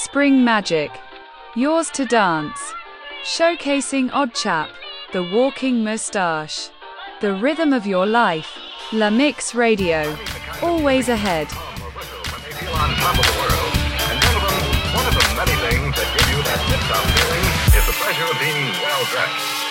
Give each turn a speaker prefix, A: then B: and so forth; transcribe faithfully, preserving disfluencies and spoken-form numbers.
A: Spring Magic. Yours to dance. Showcasing Oddchap. The Walking Moustache. The rhythm of your life. La Mix Radio. Always ahead.
B: On top of the world. And gentlemen, one of the many things that give you that tip-top feeling is the pleasure of being well-dressed.